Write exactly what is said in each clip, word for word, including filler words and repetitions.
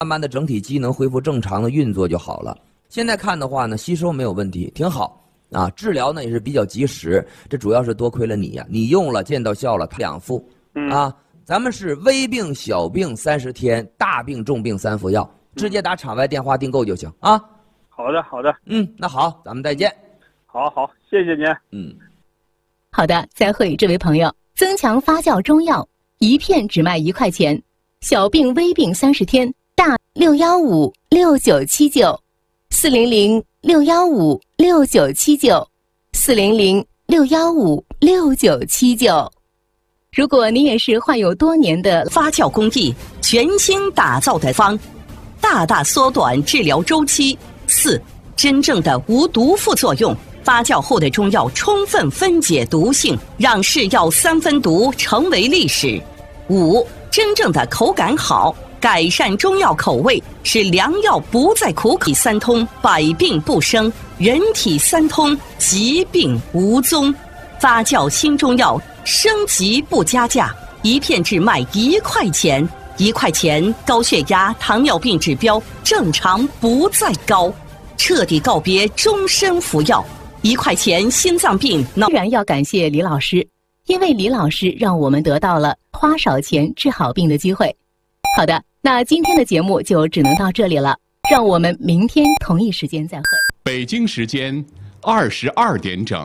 慢慢的整体机能恢复正常的运作就好了。现在看的话呢，吸收没有问题，挺好啊。治疗呢也是比较及时，这主要是多亏了你呀、啊，你用了见到效了，两副啊。咱们是微病小病三十天，大病重病三副药，直接打场外电话订购就行啊。 好的，好的。 嗯，那好，咱们再见。 好好，谢谢您。 嗯， 好的，再会，这位朋友。增强发酵中药，一片只卖一块钱，小病微病三十天，大六幺五六九七九，四零零六幺五六九七九，四零零六幺五六九七九。如果你也是患有多年的发酵工艺，全新打造的方，大大缩短治疗周期。四，真正的无毒副作用。发酵后的中药充分分解毒性，让是药三分毒成为历史。五，真正的口感好，改善中药口味，使良药不再苦口。三通，百病不生，人体三通，疾病无踪。发酵新中药，升级不加价，一片只卖一块钱，一块钱高血压、糖尿病指标正常不再高，彻底告别终身服药。一块钱心脏病， 当然要感谢李老师，因为李老师让我们得到了花少钱治好病的机会。好的，那今天的节目就只能到这里了，让我们明天同一时间再会。 北京时间二十二点整。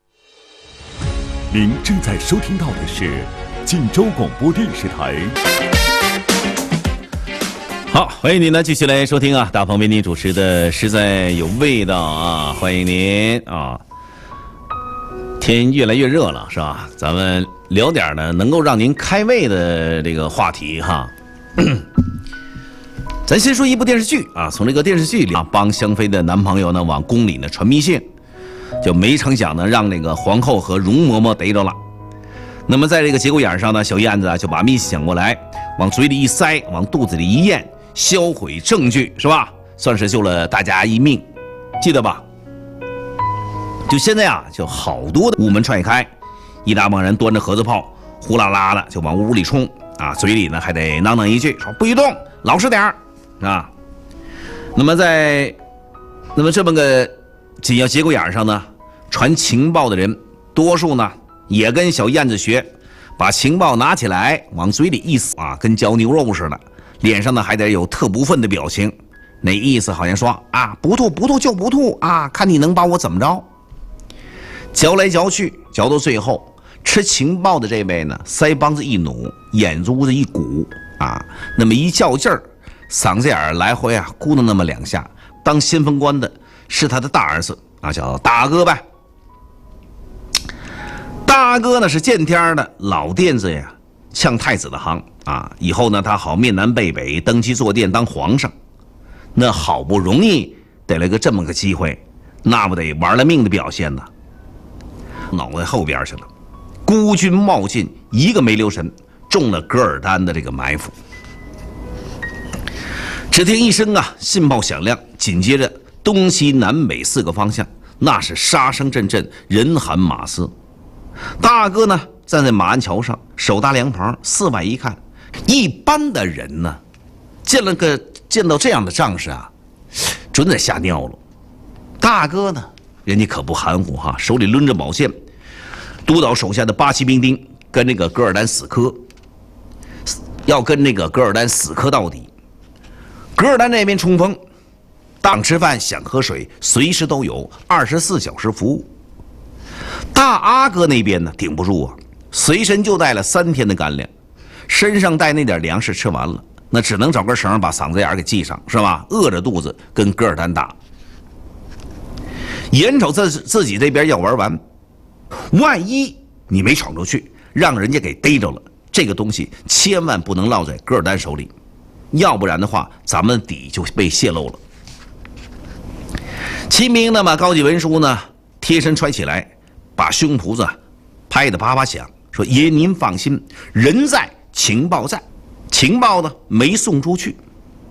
您正在收听到的是晋州广播电视台。 好，欢迎您呢继续来收听啊，大鹏为您主持的实在有味道啊，欢迎您啊！天越来越热了，是吧？咱们聊点呢能够让您开胃的这个话题哈。咱先说一部电视剧啊，从这个电视剧里啊，帮香妃的男朋友呢往宫里呢传密信，就没成想呢让那个皇后和容嬷嬷逮着了。那么在这个节骨眼上呢，小燕子啊就把密信抢过来，往嘴里一塞，往肚子里一咽。销毁证据是吧？算是救了大家一命，记得吧？就现在啊，就好多的屋门踹开，一大帮人端着盒子炮，呼啦啦的就往屋里冲啊，嘴里呢还得囔囔一句说不许动，老实点儿啊。那么在那么这么个紧要节骨眼上呢，传情报的人多数呢也跟小燕子学，把情报拿起来往嘴里一撕啊，跟嚼牛肉似的。脸上呢还得有特不忿的表情，那意思好像说啊，不吐不吐就不吐啊，看你能把我怎么着。嚼来嚼去，嚼到最后，吃情报的这位呢，腮帮子一努，眼珠子一鼓啊，那么一较劲儿，嗓子眼来回啊咕哝那么两下。当先锋官的是他的大儿子啊，叫大哥呗。大哥呢是见天的老垫子呀，呛太子的行啊，以后呢他好面南背北登基坐殿当皇上，那好不容易得了个这么个机会，那不得玩了命的表现呢？脑袋后边去了，孤军冒进，一个没留神，中了噶尔丹的这个埋伏。只听一声啊，信炮响亮，紧接着东西南北四个方向，那是杀声阵阵，人喊马嘶。大哥呢站在马鞍桥上，手搭凉棚，四外一看，一般的人呢见了个见到这样的仗势啊，准得吓尿了。大哥呢人家可不含糊哈，手里抡着宝剑，督导手下的八旗兵丁跟那个噶尔丹死磕，要跟那个噶尔丹死磕到底。噶尔丹那边冲锋，当吃饭想喝水随时都有，二十四小时服务。大阿哥那边呢顶不住啊，随身就带了三天的干粮，身上带那点粮食吃完了，那只能找根绳把嗓子眼给系上，是吧？饿着肚子跟噶尔丹打。眼瞅自自己这边要玩完，万一你没闯出去，让人家给逮着了，这个东西千万不能落在噶尔丹手里，要不然的话，咱们的底就被泄露了。秦兵呢把高级文书呢贴身揣起来，把胸脯子拍得啪啪响，说爷您放心，人在情报在，情报呢没送出去，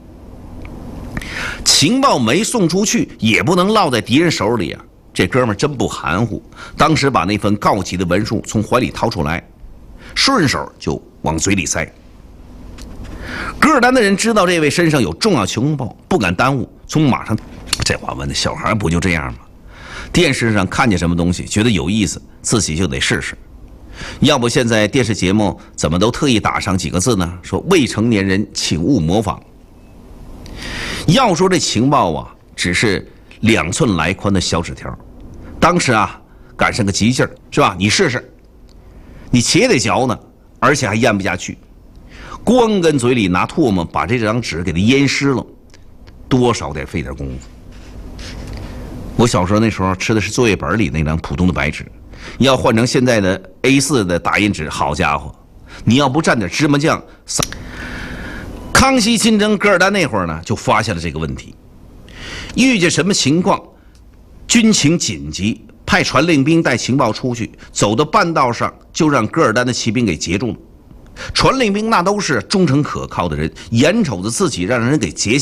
情报没送出去也不能落在敌人手里啊。这哥们真不含糊，当时把那份告急的文书从怀里掏出来，顺手就往嘴里塞。 噶尔丹的人知道这位身上有重要情报，不敢耽误，从马上。这话问的，小孩不就这样吗？电视上看见什么东西，觉得有意思，自己就得试试。要不现在电视节目怎么都特意打上几个字呢？说未成年人请勿模仿。要说这情报啊，只是两寸来宽的小纸条，当时啊赶上个急劲儿，是吧？你试试，你且得嚼呢，而且还咽不下去，光跟嘴里拿唾沫把这张纸给它淹湿了，多少得费点功夫。我小时候那时候吃的是作业本里那张普通的白纸，要换成现在的 A 四 的打印纸，好家伙，你要不蘸点芝麻酱。康熙亲征噶尔丹那会儿呢，就发现了这个问题，遇见什么情况，军情紧急，派传令兵带情报出去，走到半道上就让噶尔丹的骑兵给截住了。传令兵那都是忠诚可靠的人，眼瞅着自己让人给截